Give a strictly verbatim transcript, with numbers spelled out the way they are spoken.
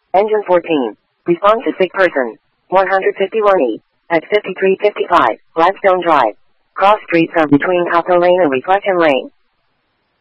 Engine fourteen. Respond to sick person. one fifty-one E. At fifty-three fifty-five, Gladstone Drive. Cross streets are between Copper Lane and Reflection Lane.